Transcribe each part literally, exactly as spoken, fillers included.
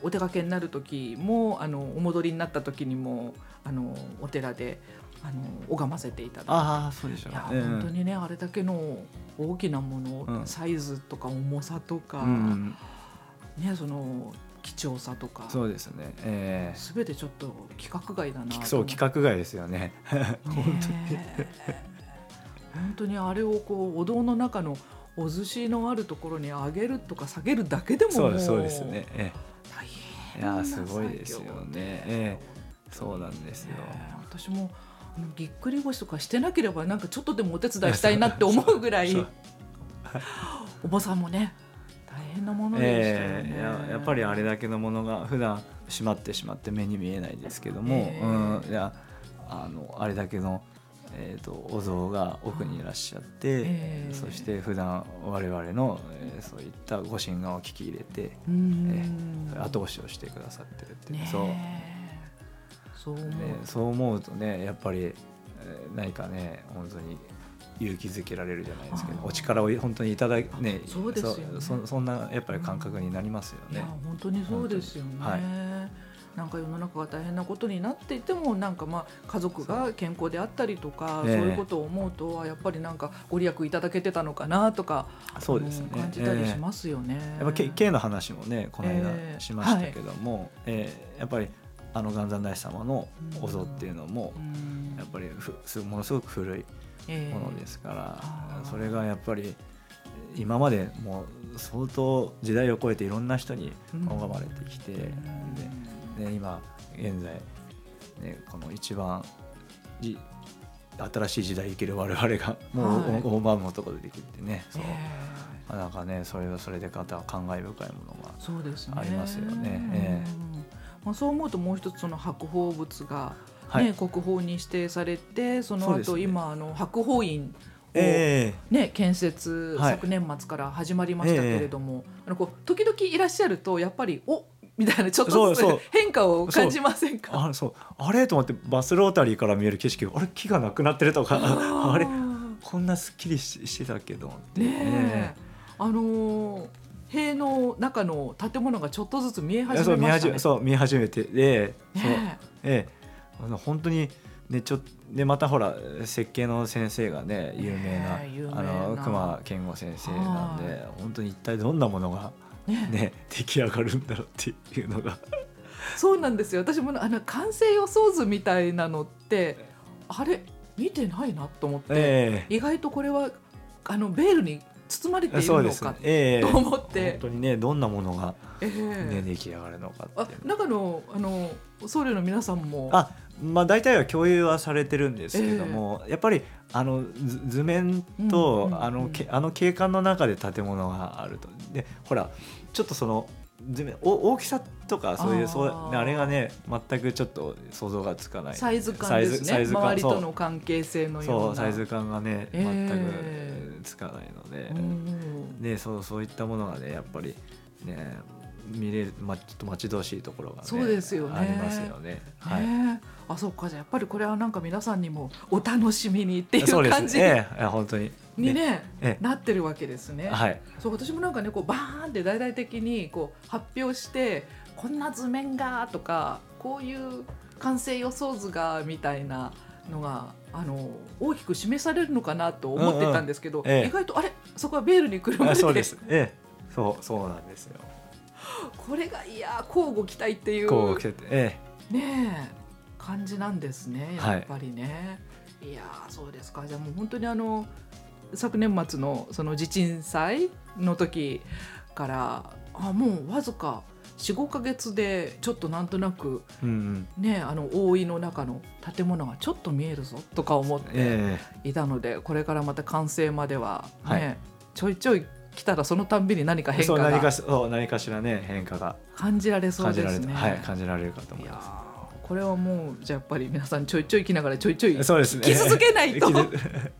お出かけになる時もあのお戻りになった時にもあのお寺であの拝ませていただいて、 ああそうでしょう、 いや、 ええ、 本当にねあれだけの大きなもの、 うん、 サイズとか重さとか、 うんね、その貴重さとか、 そうですね、えすべてちょっと規格外だなと思って。 ー、そう規格外ですよね本当にね本当にあれをこうお堂の中のお寿司のあるところに上げるとか下げるだけでももうそうですそうですね、え大え、い変なやすごいですよね、ええ、そうなんですよ、 ね、私もあのぎっくり腰とかしてなければなんかちょっとでもお手伝いしたいなって思うぐらいそうお坊さんもね大変なものでしたよね、 えー、や, やっぱりあれだけのものが普段閉まってしまって目に見えないですけども、 えーうん、いや あのあれだけの、えー、とお像が奥にいらっしゃって、 えー、 そして普段我々の、えー、そういったご神願を聞き入れて、 うん、 えー、後押しをしてくださってるっていう、 ね、 そうそう思う、 ね、そう思うとねやっぱり、えー、何かね本当に勇気づけられるじゃないですけど、お力を本当にいただいて、ね、 そうですよね、 そ, そ, そんなやっぱり感覚になりますよね。 いや本当にそうですよね、はい、なんか世の中が大変なことになっていてもなんかまあ家族が健康であったりとか そ, う、そういうことを思うと、えー、やっぱりなんかご利益いただけてたのかなとかそうですね、 感じたりしますよね、 えー、やっぱ経の話もねこの間しましたけども、えーはいえー、やっぱりあの元三大師様のお像っていうのもやっぱりふものすごく古いものですから、えー、それがやっぱり今までもう相当時代を超えていろんな人に拝まれてきて、うんでね、今現在、ね、この一番新しい時代生きる我々がもう、はい、拝むことができてね、そうえー、なんかねそれはそれでまた感慨深いものがありますよね。えーまあ、そう思うともう一つその白鳳仏が、ねはい、国宝に指定されてその後、ね、今あの白鳳院を、えーね、建設、はい、昨年末から始まりましたけれども、えー、あのこう時々いらっしゃるとやっぱりおみたいなちょっとずつ変化を感じませんか？ あ, そうあれと思ってバスロータリーから見える景色あれ木がなくなってるとか あ, あれこんなすっきりしてたけどって、 ねえー、あのー塀の中の建物がちょっとずつ見え始めましたね。 そう見え始めてで、 ねそうええ、あの本当にねちょでまたほら設計の先生がね有名な、ね、有名なあの熊健吾先生なんで本当に一体どんなものが、ねね、出来上がるんだろうっていうのがそうなんですよ。私もあの完成予想図みたいなのってあれ見てないなと思って、えー、意外とこれはあのベールに包まれているのか、ねえー、と思って本当にねどんなものが、ねえー、 出来上がるのかって、 あ中のあの僧侶の皆さんもあ、まあ、大体は共有はされてるんですけども、えー、やっぱりあの図面と、うんうんうん、あのあの景観の中で建物があるとでほらちょっとその図面大きさとかそういう あ, そうあれがね全くちょっと想像がつかないサイズ感ですね。サイズ周りとの関係性のようなそうサイズ感がね全くつかないので、えー、で そう、そういったものがねやっぱりね見れる、ま、ちょっと待ち遠しいところが、ね、 そうですよね、 ありますよね。はい、 ねあそうかじゃあやっぱりこれはなんか皆さんにもお楽しみにっていう感じに、 ねえー、本当ににね、 えなってるわけですね。 はい、 そう私もなんかねこうバーンって大々的にこう発表してこんな図面がとかこういう完成予想図がみたいなのがあの大きく示されるのかなと思ってたんですけど、うんうんええ、意外とあれそこはベールにくるまれてそうです、ええ、そうそうなんですよ。 これがいや交互期待っていう交互期待、ええ、ねえ感じなんですねやっぱりね、はい、いやそうですか。じゃあもう本当にあの昨年末のその地鎮祭の時からあもうわずか よん,ご ヶ月でちょっとなんとなく、うんうんね、あの大井の中の建物がちょっと見えるぞとか思っていたので、えー、これからまた完成までは、ねはい、ちょいちょい来たらそのたんびに何か変化がそう何かそう何かしらね変化が感じられそうですね。 はい、感じられるかと思います。 これはもうじゃあやっぱり皆さんちょいちょい来ながらちょいちょいそうですね、 来続けないとやっ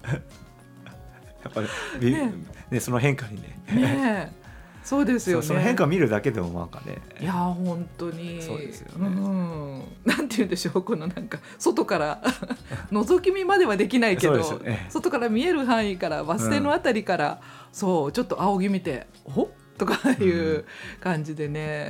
ぱり、ねね、その変化にねねそうですよね。 そ, その変化を見るだけでもなんかねいや本当にそうですよね、 うん、なんて言うんでしょうこのなんか外から覗き見まではできないけど、ね、外から見える範囲からバス停のあたりから、うん、そうちょっと仰ぎ見ておっとかいう感じでね、